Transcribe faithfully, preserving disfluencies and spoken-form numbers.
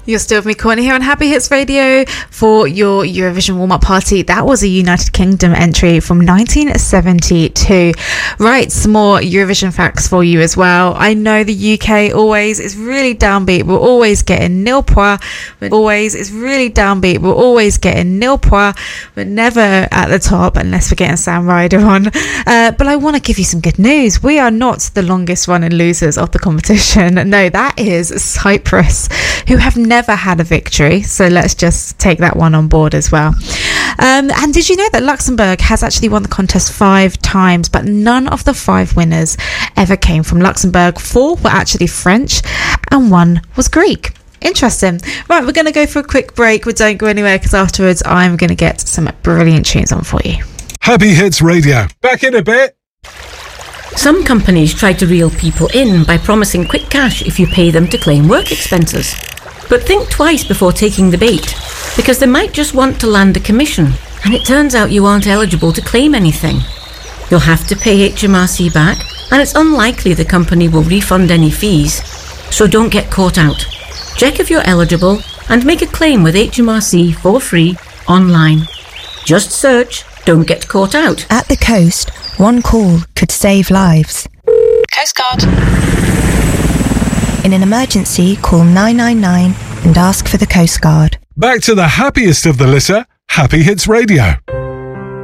You're still with me, Courtney, here on Happy Hits Radio for your Eurovision warm-up party. That was a United Kingdom entry from nineteen seventy-two. Right, some more Eurovision facts for you as well. I know the U K always is really downbeat. We're always getting nil point. We're always is really downbeat. We're always getting nil point. We're never at the top unless we're getting Sam Ryder on. Uh, but I want to give you some good news. We are not the longest running losers of the competition. No, that is Cyprus, who have never never had a victory, so let's just take that one on board as well. Um, and did you know that Luxembourg has actually won the contest five times, but none of the five winners ever came from Luxembourg? Four were actually French and one was Greek. Interesting. Right, we're going to go for a quick break, but don't go anywhere because afterwards I'm going to get some brilliant tunes on for you. Happy Hits Radio, back in a bit. Some companies try to reel people in by promising quick cash if you pay them to claim work expenses. But think twice before taking the bait, because they might just want to land a commission, and it turns out you aren't eligible to claim anything. You'll have to pay H M R C back, and it's unlikely the company will refund any fees, so don't get caught out. Check if you're eligible and make a claim with H M R C for free online. Just search "Don't Get Caught Out." At the coast, one call could save lives. Coast Guard. In an emergency, call nine nine nine and ask for the Coast Guard. Back to the happiest of the litter, Happy Hits Radio.